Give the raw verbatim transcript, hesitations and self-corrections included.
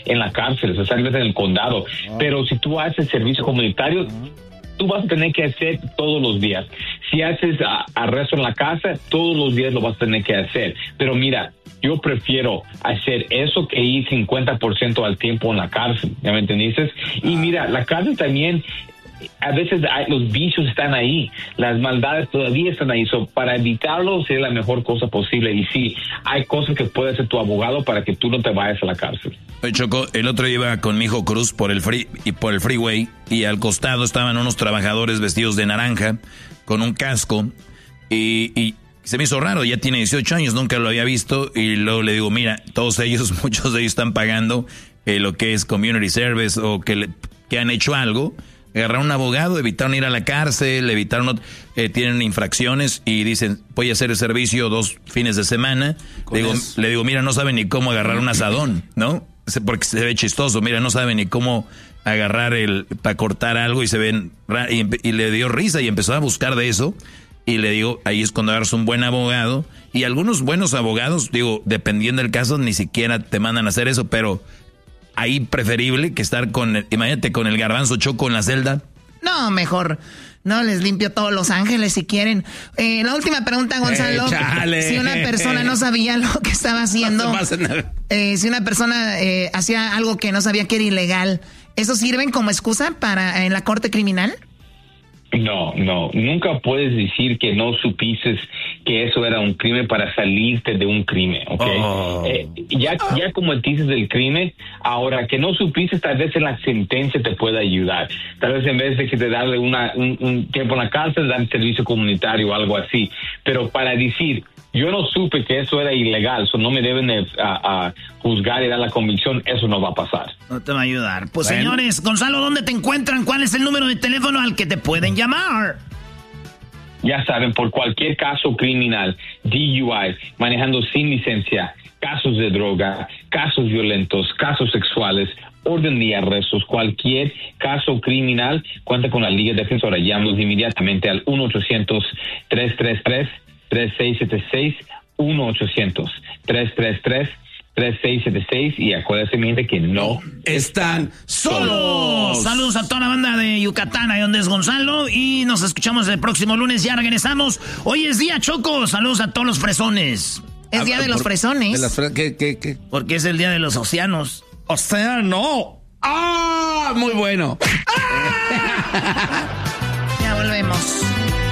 en la cárcel, o sea, tal vez en el condado. Oh. Pero si tú haces servicio comunitario, uh-huh. tú vas a tener que hacer todos los días. Si haces uh, arresto en la casa, todos los días lo vas a tener que hacer. Pero mira, yo prefiero hacer eso que ir cincuenta por ciento al tiempo en la cárcel, ¿ya me entendiste? Y mira, la cárcel también, a veces hay, los vicios están ahí, las maldades todavía están ahí. So, para evitarlo es la mejor cosa posible. Y sí, hay cosas que puede hacer tu abogado para que tú no te vayas a la cárcel. Oye, Choco, el otro día iba con mi hijo Cruz por el free, y por el freeway, y al costado estaban unos trabajadores vestidos de naranja con un casco, y, y se me hizo raro. Ya tiene dieciocho años, nunca lo había visto, y luego le digo, mira, todos ellos, muchos de ellos están pagando eh, lo que es community service, o que, le, que han hecho algo. Agarraron un abogado, evitaron ir a la cárcel, evitaron, eh, tienen infracciones y dicen, voy a hacer el servicio dos fines de semana. Le digo, le digo, mira, no saben ni cómo agarrar un asadón, ¿no? Porque se ve chistoso, mira, no saben ni cómo agarrar el, para cortar algo, y se ven, y, y le dio risa y empezó a buscar de eso. Y le digo, ahí es cuando agarras un buen abogado. Y algunos buenos abogados, digo, dependiendo del caso, ni siquiera te mandan a hacer eso, pero ahí preferible que estar con, imagínate, con el Garbanzo, Choco en la celda. No, mejor, no, les limpio todos Los Ángeles si quieren. Eh, la última pregunta, Gonzalo. Eh, si una persona no sabía lo que estaba haciendo, no eh, si una persona eh, hacía algo que no sabía que era ilegal, ¿eso sirven como excusa para en la corte criminal? No, no, nunca puedes decir que no supiste que eso era un crimen para salirte de un crimen, ¿ok? Oh. Eh, ya, ya cometiste el crimen, ahora que no supiste, tal vez en la sentencia te pueda ayudar. Tal vez en vez de que te darle una, un, un tiempo en la cárcel, dan servicio comunitario o algo así. Pero para decir, yo no supe que eso era ilegal, eso no me deben de, a, a juzgar y dar la convicción, eso no va a pasar. No te va a ayudar. Pues bueno, señores, Gonzalo, ¿dónde te encuentran? ¿Cuál es el número de teléfono al que te pueden llamar? Ya saben, por cualquier caso criminal, D U I, manejando sin licencia, casos de droga, casos violentos, casos sexuales, orden de arrestos, cualquier caso criminal, cuenta con la Liga Defensora. Llámanos inmediatamente al uno ochocientos, tres tres tres, tres seis siete seis, uno ochocientos, tres tres tres, tres seis siete seis, y acuérdense, mi gente, que no están solos. Saludos a toda la banda de Yucatán, ahí donde es Gonzalo, y nos escuchamos el próximo lunes, ya regresamos. Hoy es día, Choco, saludos a todos los fresones. Es día de los fresones. De las fre- ¿qué, qué, qué? Porque es el día de los océanos. ¡Océano! ¡Ah! Muy bueno. Ya volvemos.